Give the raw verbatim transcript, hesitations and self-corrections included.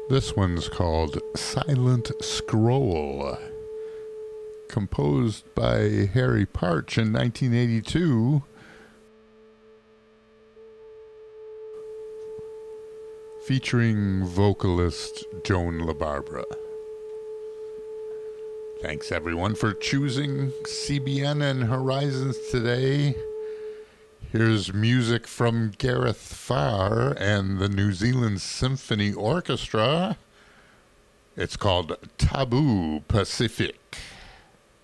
This one's called Silent Scroll, composed by Harry Partch in nineteen eighty-two. Featuring vocalist Joan LaBarbera. Thanks everyone for choosing C B N and Horizons today. Here's music from Gareth Farr and the New Zealand Symphony Orchestra. It's called Taboo Pacific.